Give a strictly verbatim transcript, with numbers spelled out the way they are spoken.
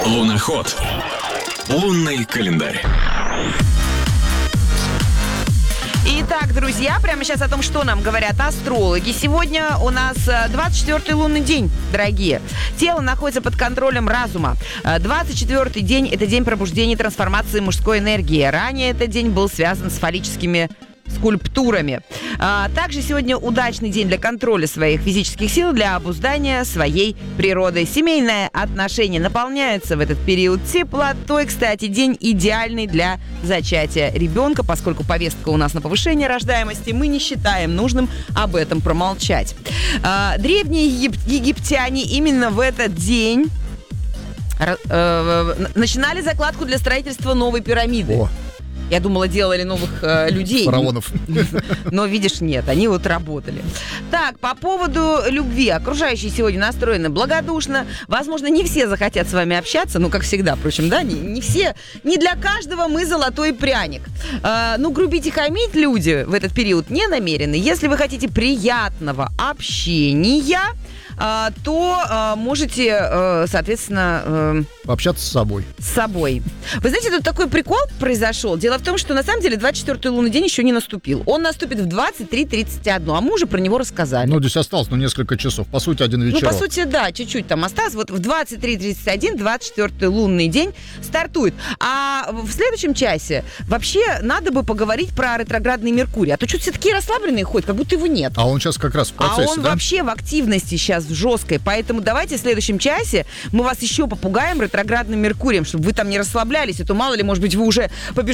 Луноход. Лунный календарь. Итак, друзья, прямо сейчас о том, что нам говорят астрологи. Сегодня у нас двадцать четвёртый лунный день, дорогие. Тело находится под контролем разума. двадцать четвёртый день – это день пробуждения и трансформации мужской энергии. Ранее этот день был связан с фаллическими скульптурами. А, также сегодня удачный день для контроля своих физических сил, для обуздания своей природы. Семейные отношения наполняются в этот период теплотой. Кстати, день идеальный для зачатия ребенка, поскольку повестка у нас на повышение рождаемости, мы не считаем нужным об этом промолчать. А, древние егип- египтяне именно в этот день р- э, начинали закладку для строительства новой пирамиды. О. Я думала, делали новых э, людей. Фараонов. Но, видишь, нет, они вот работали. Так, по поводу любви. Окружающие сегодня настроены благодушно. Возможно, не все захотят с вами общаться. Ну, как всегда, впрочем, да, не, не все. Не для каждого мы золотой пряник. Э, ну, грубить и хамить люди в этот период не намерены. Если вы хотите приятного общения, э, то э, можете, э, соответственно... Э, Пообщаться с собой. С собой. Вы знаете, тут такой прикол произошел. Дело в том, что на самом деле двадцать четвёртый лунный день еще не наступил. Он наступит в двадцать три тридцать один, а мы уже про него рассказали. Ну, здесь осталось, ну, несколько часов. По сути, один вечерок. Ну, по сути, да, чуть-чуть там осталось. Вот в двадцать три тридцать один двадцать четвёртый лунный день стартует. А в следующем часе вообще надо бы поговорить про ретроградный Меркурий. А то что-то все такие расслабленные ходят, как будто его нет. А он сейчас как раз в процессе, А он да? вообще в активности сейчас, в жесткой. Поэтому давайте в следующем часе мы вас еще попугаем ретроградным Меркурием, чтобы вы там не расслаблялись, а то, мало ли, может быть, вы уже побежали